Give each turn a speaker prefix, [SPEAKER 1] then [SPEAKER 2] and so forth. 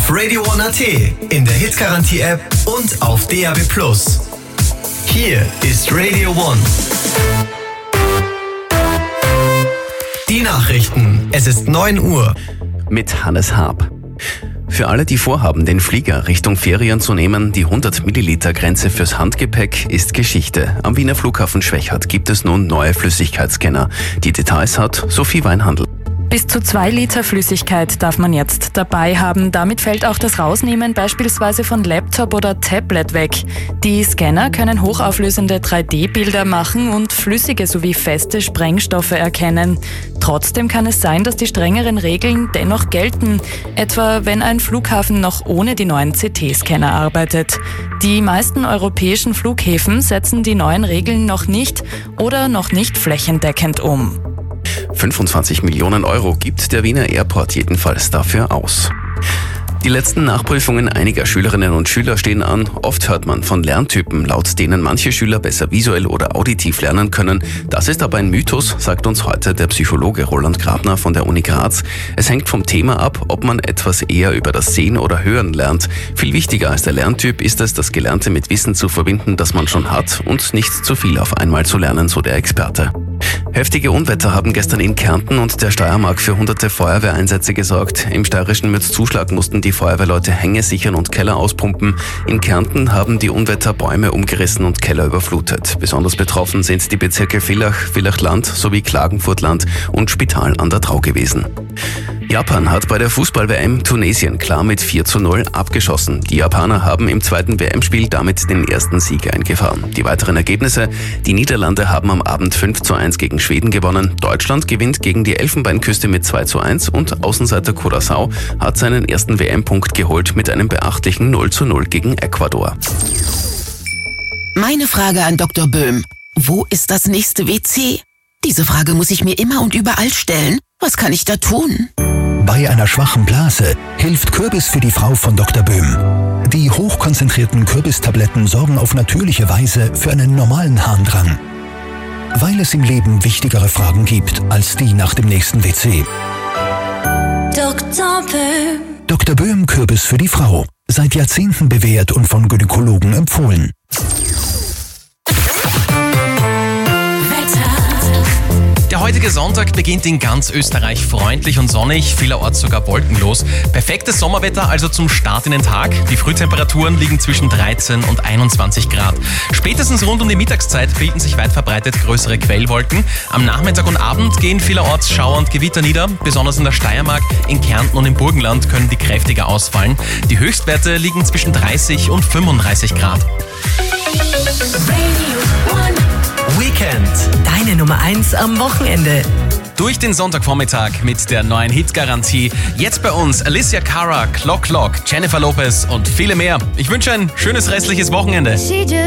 [SPEAKER 1] Auf Radio One AT, in der Hitgarantie-App und auf DAB+. Hier ist Radio One. Die Nachrichten. Es ist 9 Uhr.
[SPEAKER 2] Mit Hannes Haab. Für alle, die vorhaben, den Flieger Richtung Ferien zu nehmen, die 100-Milliliter-Grenze fürs Handgepäck ist Geschichte. Am Wiener Flughafen Schwechat gibt es nun neue Flüssigkeitsscanner. Die Details hat Sophie Weinhandl.
[SPEAKER 3] Bis zu 2 Liter Flüssigkeit darf man jetzt dabei haben. Damit fällt auch das Rausnehmen beispielsweise von Laptop oder Tablet weg. Die Scanner können hochauflösende 3D-Bilder machen und flüssige sowie feste Sprengstoffe erkennen. Trotzdem kann es sein, dass die strengeren Regeln dennoch gelten, etwa wenn ein Flughafen noch ohne die neuen CT-Scanner arbeitet. Die meisten europäischen Flughäfen setzen die neuen Regeln noch nicht oder noch nicht flächendeckend um.
[SPEAKER 2] 25 Millionen Euro gibt der Wiener Airport jedenfalls dafür aus. Die letzten Nachprüfungen einiger Schülerinnen und Schüler stehen an. Oft hört man von Lerntypen, laut denen manche Schüler besser visuell oder auditiv lernen können. Das ist aber ein Mythos, sagt uns heute der Psychologe Roland Grabner von der Uni Graz. Es hängt vom Thema ab, ob man etwas eher über das Sehen oder Hören lernt. Viel wichtiger als der Lerntyp ist es, das Gelernte mit Wissen zu verbinden, das man schon hat und nicht zu viel auf einmal zu lernen, so der Experte. Heftige Unwetter haben gestern in Kärnten und der Steiermark für hunderte Feuerwehreinsätze gesorgt. Im steirischen Mürzzuschlag mussten die Feuerwehrleute Hänge sichern und Keller auspumpen. In Kärnten haben die Unwetter Bäume umgerissen und Keller überflutet. Besonders betroffen sind die Bezirke Villach, Villach-Land sowie Klagenfurt-Land und Spital an der Drau gewesen. Japan hat bei der Fußball-WM Tunesien klar mit 4:0 abgeschossen. Die Japaner haben im zweiten WM-Spiel damit den ersten Sieg eingefahren. Die weiteren Ergebnisse: Die Niederlande haben am Abend 5:1 gegen Schweden gewonnen. Deutschland gewinnt gegen die Elfenbeinküste mit 2:1 und Außenseiter Curaçao hat seinen ersten WM-Punkt geholt mit einem beachtlichen 0:0 gegen Ecuador.
[SPEAKER 4] Meine Frage an Dr. Böhm: Wo ist das nächste WC? Diese Frage muss ich mir immer und überall stellen. Was kann ich da tun?
[SPEAKER 5] Bei einer schwachen Blase hilft Kürbis für die Frau von Dr. Böhm. Die hochkonzentrierten Kürbistabletten sorgen auf natürliche Weise für einen normalen Harndrang. Weil es im Leben wichtigere Fragen gibt als die nach dem nächsten WC.
[SPEAKER 6] Dr. Böhm.
[SPEAKER 5] Dr. Böhm Kürbis für die Frau. Seit Jahrzehnten bewährt und von Gynäkologen empfohlen.
[SPEAKER 7] Der heutige Sonntag beginnt in ganz Österreich freundlich und sonnig, vielerorts sogar wolkenlos. Perfektes Sommerwetter also zum Start in den Tag. Die Frühtemperaturen liegen zwischen 13 und 21 Grad. Spätestens rund um die Mittagszeit bilden sich weit verbreitet größere Quellwolken. Am Nachmittag und Abend gehen vielerorts Schauer und Gewitter nieder. Besonders in der Steiermark, in Kärnten und im Burgenland können die kräftiger ausfallen. Die Höchstwerte liegen zwischen 30 und 35 Grad.
[SPEAKER 1] Weekend.
[SPEAKER 8] Deine Nummer 1 am Wochenende.
[SPEAKER 7] Durch den Sonntagvormittag mit der neuen Hitgarantie. Jetzt bei uns Alicia Cara, Clock Clock, Jennifer Lopez und viele mehr. Ich wünsche ein schönes restliches Wochenende.